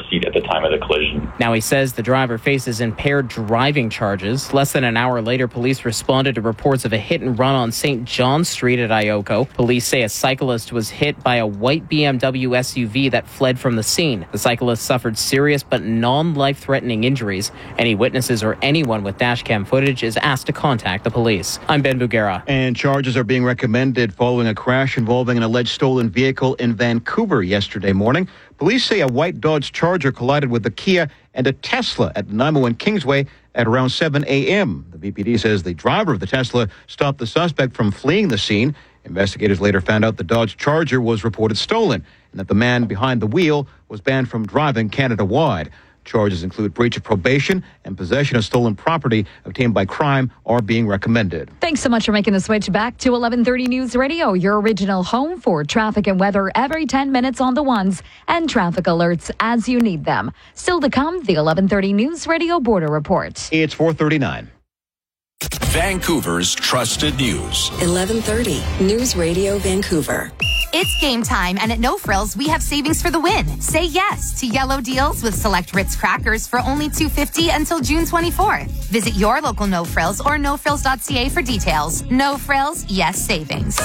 seat at the time of the collision. Now he says the driver faces impaired driving charges. Less than an hour later, police responded to reports of a hit and run on St. John Street at Ioko. Police say a cyclist was hit by a white BMW SUV that fled from the scene. The cyclist suffered serious but non-life-threatening injuries. Any witnesses or anyone with dashcam footage is asked to contact the police. I'm Ben Bugera. And charges are being recommended following a crash involving an alleged stolen vehicle in Vancouver yesterday morning. Police say a white Dodge Charger collided with a Kia and a Tesla at Nanaimo and Kingsway at around 7 a.m. The VPD says the driver of the Tesla stopped the suspect from fleeing the scene. Investigators later found out the Dodge Charger was reported stolen and that the man behind the wheel was banned from driving Canada-wide. Charges include breach of probation and possession of stolen property obtained by crime are being recommended. Thanks so much for making the switch back to 1130 News Radio, your original home for traffic and weather every 10 minutes on the ones and traffic alerts as you need them. Still to come, the 1130 News Radio Border Report. It's 4:39. Vancouver's trusted news. 1130 News Radio Vancouver. It's game time, and at No Frills, we have savings for the win. Say yes to yellow deals with select Ritz crackers for only $2.50 until June 24th. Visit your local No Frills or nofrills.ca for details. No Frills, yes savings.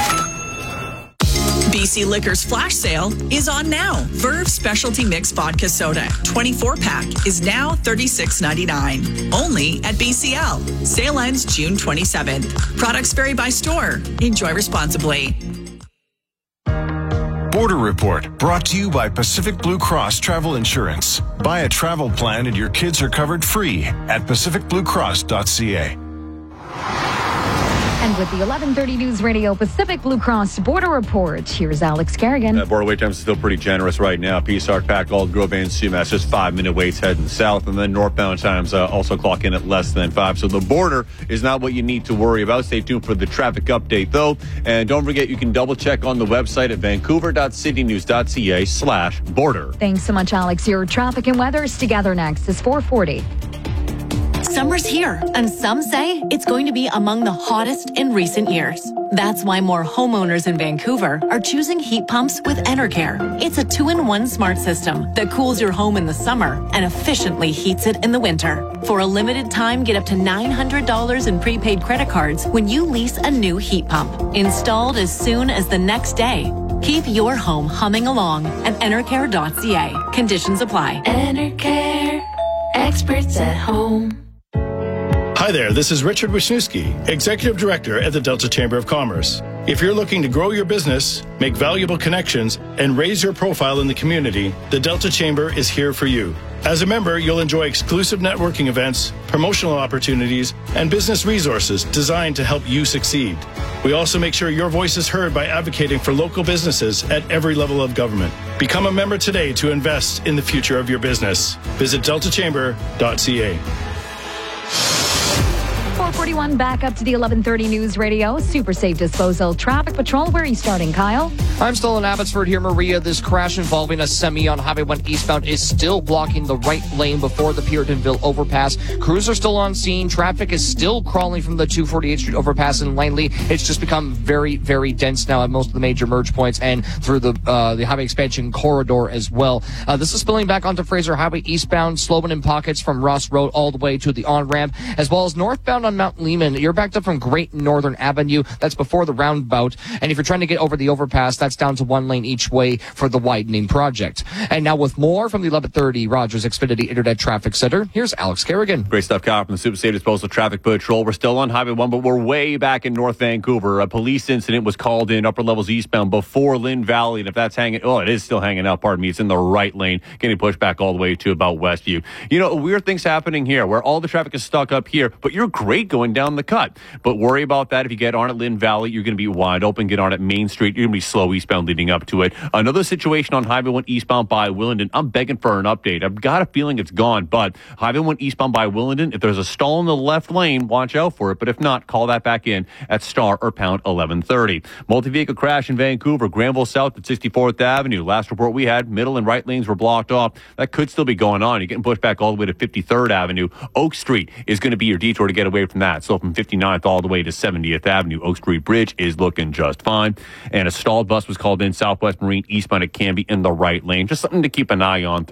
BC Liquor's flash sale is on now. Verve Specialty Mix Vodka Soda 24-pack is now $36.99. Only at BCL. Sale ends June 27th. Products vary by store. Enjoy responsibly. Border Report brought to you by Pacific Blue Cross Travel Insurance. Buy a travel plan and your kids are covered free at pacificbluecross.ca. And with the 1130 News Radio Pacific Blue Cross Border Report, here's Alex Kerrigan. Border wait times are still pretty generous right now. Peace Arc, Pac, Gold Grove, and Sumas, just 5-minute waits heading south. And then northbound times also clock in at less than 5. So the border is not what you need to worry about. Stay tuned for the traffic update, though. And don't forget, you can double check on the website at vancouver.citynews.ca/border. Thanks so much, Alex. Your traffic and weather's together next is 440. Summer's here, and some say it's going to be among the hottest in recent years. That's why more homeowners in Vancouver are choosing heat pumps with Enercare. It's a 2-in-1 smart system that cools your home in the summer and efficiently heats it in the winter. For a limited time, get up to $900 in prepaid credit cards when you lease a new heat pump. Installed as soon as the next day. Keep your home humming along at enercare.ca. Conditions apply. Enercare. Experts at home. Hi there, this is Richard Wisniewski, Executive Director at the Delta Chamber of Commerce. If you're looking to grow your business, make valuable connections, and raise your profile in the community, the Delta Chamber is here for you. As a member, you'll enjoy exclusive networking events, promotional opportunities, and business resources designed to help you succeed. We also make sure your voice is heard by advocating for local businesses at every level of government. Become a member today to invest in the future of your business. Visit deltachamber.ca. 441 back up to the 1130 News Radio. Super Safe Disposal Traffic Patrol. Where are you starting, Kyle? I'm still in Abbotsford here, Maria. This crash involving a semi on Highway 1 eastbound is still blocking the right lane before the Puritanville overpass. Crews are still on scene. Traffic is still crawling from the 248th Street overpass in Langley. It's just become very, very dense now at most of the major merge points and through the highway expansion corridor as well. This is spilling back onto Fraser Highway eastbound, slowing in pockets from Ross Road all the way to the on-ramp, as well as northbound on Mount Lehman. You're backed up from Great Northern Avenue. That's before the roundabout. And if you're trying to get over the overpass, that's down to one lane each way for the widening project. And now with more from the 1130 Rogers Xfinity Internet Traffic Center, here's Alex Kerrigan. Great stuff, Kyle, from the Super Safe Disposal Traffic Patrol. We're still on Highway 1, but we're way back in North Vancouver. A police incident was called in upper levels eastbound before Lynn Valley. And if that's it is still hanging out, pardon me. It's in the right lane, getting pushed back all the way to about Westview. You know, weird things happening here where all the traffic is stuck up here, but you're great going down the cut. But worry about that. If you get on at Lynn Valley, you're going to be wide open. Get on at Main Street, you're going to be slow eastbound leading up to it. Another situation on Highway 1 eastbound by Willenden. I'm begging for an update. I've got a feeling it's gone, but Highway 1 eastbound by Willenden, if there's a stall in the left lane, watch out for it. But if not, call that back in at star or pound 1130. Multi-vehicle crash in Vancouver, Granville South at 64th Avenue. Last report we had, middle and right lanes were blocked off. That could still be going on. You're getting pushed back all the way to 53rd Avenue. Oak Street is going to be your detour to get away from that. So from 59th all the way to 70th Avenue, Oak Street Bridge is looking just fine. And a stalled bus was called in Southwest Marine eastbound at Canby in the right lane. Just something to keep an eye on.